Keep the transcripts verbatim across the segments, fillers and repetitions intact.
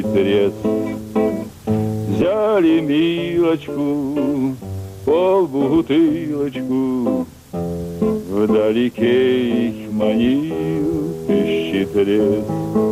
Хитрец. Взяли Милочку, полбутылочку, вдалеке их манил пещетрец.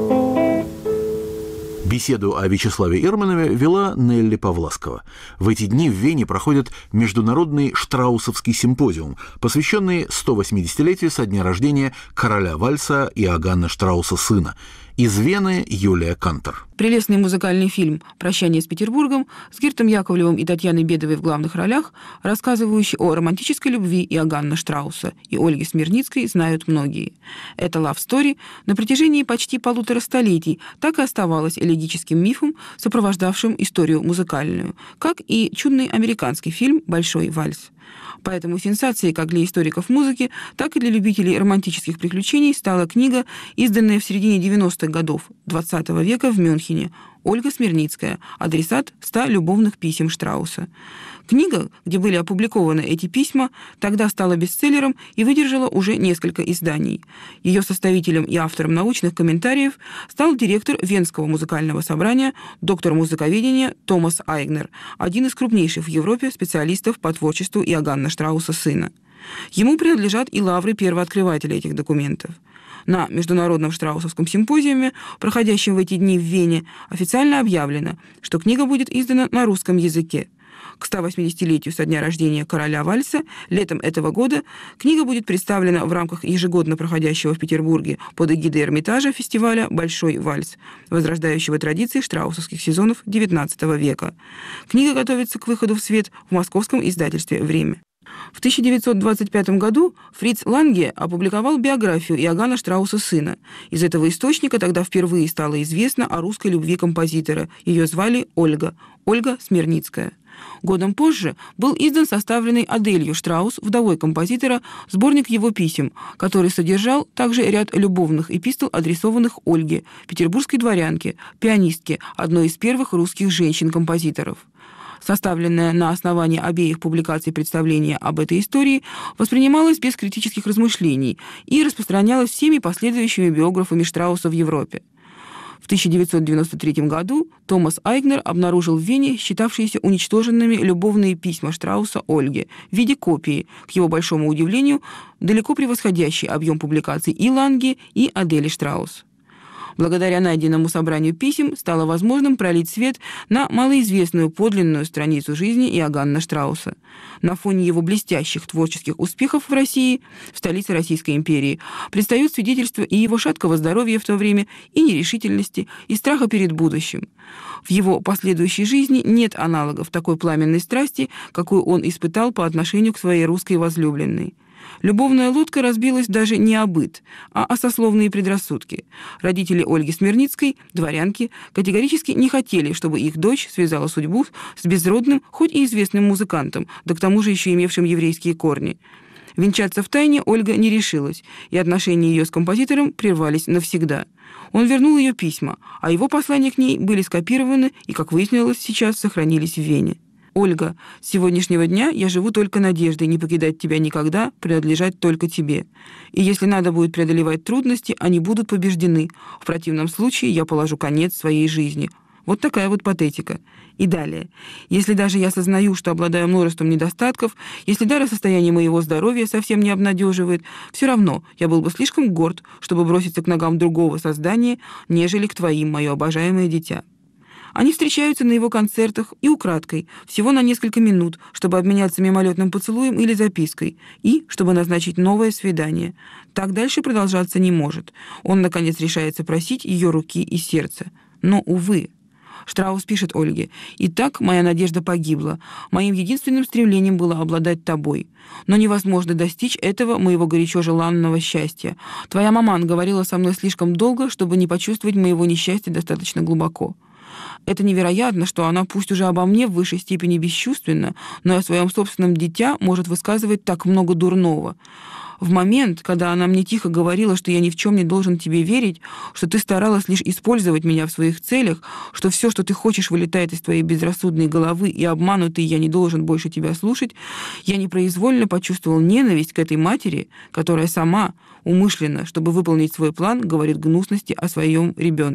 Беседу о Вячеславе Эрманове вела Нелли Павласкова. В эти дни в Вене проходит международный Штраусовский симпозиум, посвященный сто восьмидесятилетию со дня рождения короля вальса Иоганна Штрауса сына. Из Вены Юлия Кантор. Прелестный музыкальный фильм «Прощание с Петербургом» с Гиртом Яковлевым и Татьяной Бедовой в главных ролях, рассказывающий о романтической любви Иоганна Штрауса и Ольги Смирницкой, знают многие. Эта лав-стори на протяжении почти полутора столетий так и оставалась элегическим мифом, сопровождавшим историю музыкальную, как и чудный американский фильм «Большой вальс». Поэтому сенсацией как для историков музыки, так и для любителей романтических приключений стала книга, изданная в середине девяностых годов двадцатого века в Мюнхене, Ольга Смирницкая, адресат ста любовных писем Штрауса. Книга, где были опубликованы эти письма, тогда стала бестселлером и выдержала уже несколько изданий. Ее составителем и автором научных комментариев стал директор Венского музыкального собрания, доктор музыковедения Томас Айгнер, один из крупнейших в Европе специалистов по творчеству Иоганна Штрауса сына. Ему принадлежат и лавры первооткрывателя этих документов. На Международном Штраусовском симпозиуме, проходящем в эти дни в Вене, официально объявлено, что книга будет издана на русском языке. К ста восьмидесятилетию со дня рождения короля вальса летом этого года книга будет представлена в рамках ежегодно проходящего в Петербурге под эгидой Эрмитажа фестиваля «Большой вальс», возрождающего традиции штраусовских сезонов девятнадцатого века. Книга готовится к выходу в свет в московском издательстве «Время». В тысяча девятьсот двадцать пятом году Фриц Ланге опубликовал биографию Иоганна Штрауса сына. Из этого источника тогда впервые стало известно о русской любви композитора. Ее звали Ольга, Ольга Смирницкая. Годом позже был издан составленный Аделью Штраус, вдовой композитора, сборник его писем, который содержал также ряд любовных эпистол, адресованных Ольге, петербургской дворянке, пианистке, одной из первых русских женщин-композиторов. Составленное на основании обеих публикаций представление об этой истории воспринималось без критических размышлений и распространялось всеми последующими биографами Штрауса в Европе. В тысяча девятьсот девяносто третьем году Томас Айгнер обнаружил в Вене считавшиеся уничтоженными любовные письма Штрауса Ольге в виде копии, к его большому удивлению, далеко превосходящей объем публикаций и Ланге, и Адели Штраус. Благодаря найденному собранию писем стало возможным пролить свет на малоизвестную подлинную страницу жизни Иоганна Штрауса. На фоне его блестящих творческих успехов в России, в столице Российской империи, предстают свидетельства и его шаткого здоровья в то время, и нерешительности, и страха перед будущим. В его последующей жизни нет аналогов такой пламенной страсти, какую он испытал по отношению к своей русской возлюбленной. Любовная лодка разбилась даже не о быт, а о сословные предрассудки. Родители Ольги Смирницкой, дворянки, категорически не хотели, чтобы их дочь связала судьбу с безродным, хоть и известным музыкантом, да к тому же еще имевшим еврейские корни. Венчаться втайне Ольга не решилась, и отношения ее с композитором прервались навсегда. Он вернул ее письма, а его послания к ней были скопированы и, как выяснилось сейчас, сохранились в Вене. «Ольга, с сегодняшнего дня я живу только надеждой не покидать тебя никогда, принадлежать только тебе. И если надо будет преодолевать трудности, они будут побеждены. В противном случае я положу конец своей жизни». Вот такая вот патетика. И далее. «Если даже я сознаю, что обладаю множеством недостатков, если даже состояние моего здоровья совсем не обнадеживает, все равно я был бы слишком горд, чтобы броситься к ногам другого создания, нежели к твоим, мое обожаемое дитя». Они встречаются на его концертах и украдкой, всего на несколько минут, чтобы обменяться мимолетным поцелуем или запиской, и чтобы назначить новое свидание. Так дальше продолжаться не может. Он, наконец, решается просить ее руки и сердца. Но, увы. Штраус пишет Ольге: «Итак, моя надежда погибла. Моим единственным стремлением было обладать тобой. Но невозможно достичь этого моего горячо желанного счастья. Твоя маман говорила со мной слишком долго, чтобы не почувствовать моего несчастья достаточно глубоко. Это невероятно, что она, пусть уже обо мне в высшей степени бесчувственна, но и о своем собственном дитя может высказывать так много дурного. В момент, когда она мне тихо говорила, что я ни в чем не должен тебе верить, что ты старалась лишь использовать меня в своих целях, что все, что ты хочешь, вылетает из твоей безрассудной головы, и обманутый я не должен больше тебя слушать, я непроизвольно почувствовал ненависть к этой матери, которая сама, умышленно, чтобы выполнить свой план, говорит гнусности о своем ребенке».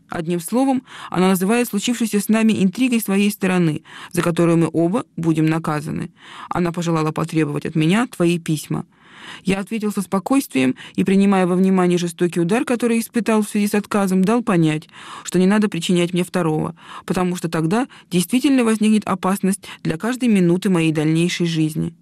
Одним словом, она называет случившееся с нами интригой своей стороны, за которую мы оба будем наказаны. Она пожелала потребовать от меня твои письма. Я ответил со спокойствием и, принимая во внимание жестокий удар, который испытал в связи с отказом, дал понять, что не надо причинять мне второго, потому что тогда действительно возникнет опасность для каждой минуты моей дальнейшей жизни.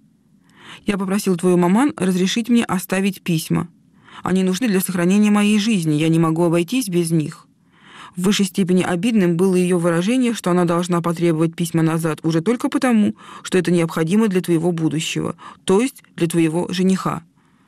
Я попросил твою маман разрешить мне оставить письма. Они нужны для сохранения моей жизни, я не могу обойтись без них. В высшей степени обидным было ее выражение, что она должна потребовать письма назад уже только потому, что это необходимо для твоего будущего, то есть для твоего жениха.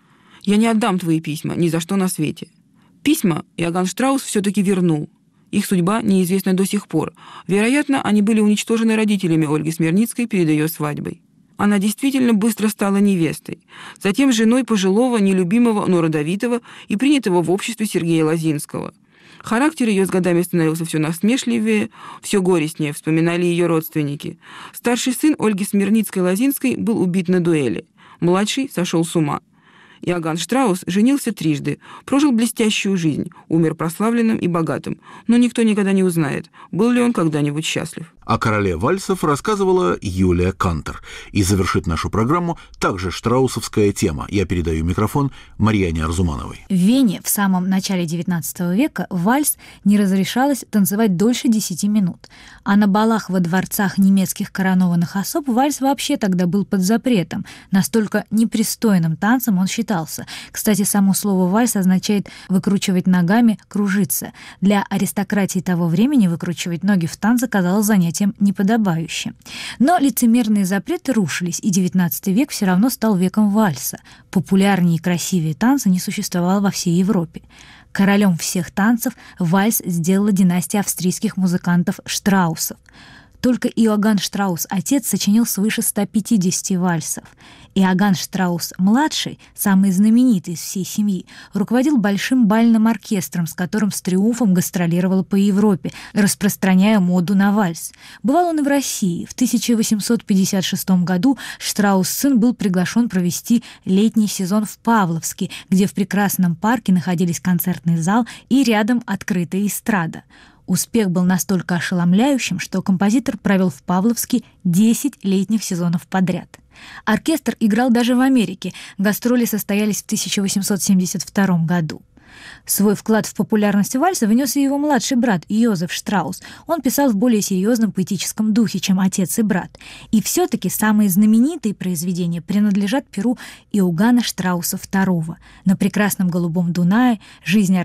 Я не отдам твои письма ни за что на свете. Письма Иоганн Штраус все-таки вернул. Их судьба неизвестна до сих пор. Вероятно, они были уничтожены родителями Ольги Смирницкой перед ее свадьбой. Она действительно быстро стала невестой, затем женой пожилого, нелюбимого, но родовитого и принятого в обществе Сергея Лозинского. Характер ее с годами становился все насмешливее, все горестнее, вспоминали ее родственники. Старший сын Ольги Смирницкой-Лозинской был убит на дуэли. Младший сошел с ума. Иоганн Штраус женился трижды, прожил блестящую жизнь, умер прославленным и богатым, но никто никогда не узнает, был ли он когда-нибудь счастлив. О короле вальсов рассказывала Юлия Кантер. И завершит нашу программу также штраусовская тема. Я передаю микрофон Марьяне Арзумановой. В Вене в самом начале девятнадцатого века вальс не разрешалось танцевать дольше десяти минут. А на балах во дворцах немецких коронованных особ вальс вообще тогда был под запретом. Настолько непристойным танцем он считался. Кстати, само слово «вальс» означает «выкручивать ногами, кружиться». Для аристократии того времени выкручивать ноги в танце казалось занятием неподобающим. Но лицемерные запреты рушились, и девятнадцатый век все равно стал веком вальса. Популярнее и красивее танца не существовало во всей Европе. Королем всех танцев вальс сделала династия австрийских музыкантов Штраусов. Только Иоганн Штраус, отец, сочинил свыше ста пятидесяти вальсов. Иоганн Штраус-младший, самый знаменитый из всей семьи, руководил большим бальным оркестром, с которым с триумфом гастролировал по Европе, распространяя моду на вальс. Бывал он и в России. В тысяча восемьсот пятьдесят шестом году Штраус-сын был приглашен провести летний сезон в Павловске, где в прекрасном парке находились концертный зал и рядом открытая эстрада. Успех был настолько ошеломляющим, что композитор провел в Павловске десять летних сезонов подряд. Оркестр играл даже в Америке. Гастроли состоялись в тысяча восемьсот семьдесят втором году. Свой вклад в популярность вальса внес и его младший брат Йозеф Штраус. Он писал в более серьезном поэтическом духе, чем отец и брат. И все-таки самые знаменитые произведения принадлежат перу Иоганна Штрауса второго. На прекрасном голубом Дунае, жизнь